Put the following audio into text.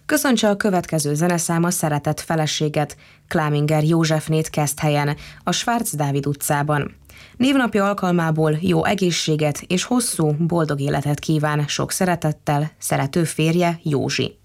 Köszöntse a következő zeneszáma szeretett feleséget, Kláminger Józsefnét Keszthelyen, a Schwarz Dávid utcában. Névnapja alkalmából jó egészséget és hosszú, boldog életet kíván sok szeretettel szerető férje, Józsi.